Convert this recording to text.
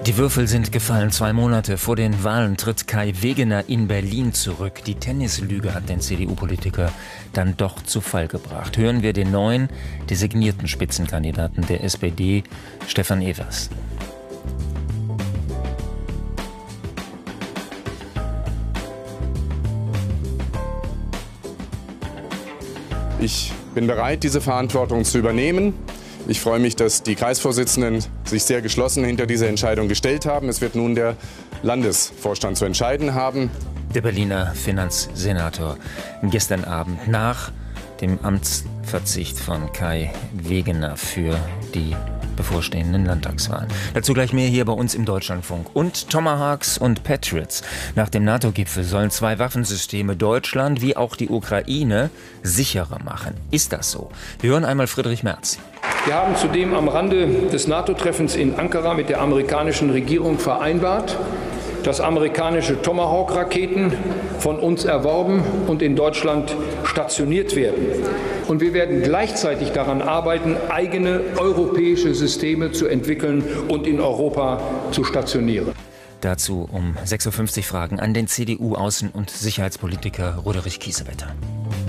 Die Würfel sind gefallen. 2 Monate vor den Wahlen tritt Kai Wegener in Berlin zurück. Die Tennislüge hat den CDU-Politiker dann doch zu Fall gebracht. Hören wir den neuen, designierten Spitzenkandidaten der SPD, Stefan Evers. Ich bin bereit, diese Verantwortung zu übernehmen. Ich freue mich, dass die Kreisvorsitzenden sich sehr geschlossen hinter diese Entscheidung gestellt haben. Es wird nun der Landesvorstand zu entscheiden haben. Der Berliner Finanzsenator gestern Abend nach dem Amtsverzicht von Kai Wegener für die bevorstehenden Landtagswahlen. Dazu gleich mehr hier bei uns im Deutschlandfunk. Und Tomahawks und Patriots. Nach dem NATO-Gipfel sollen 2 Waffensysteme Deutschland wie auch die Ukraine sicherer machen. Ist das so? Wir hören einmal Friedrich Merz. Wir haben zudem am Rande des NATO-Treffens in Ankara mit der amerikanischen Regierung vereinbart, dass amerikanische Tomahawk-Raketen von uns erworben und in Deutschland stationiert werden. Und wir werden gleichzeitig daran arbeiten, eigene europäische Systeme zu entwickeln und in Europa zu stationieren. Dazu um 6.50 Uhr Fragen an den CDU-Außen- und Sicherheitspolitiker Roderich Kiesewetter.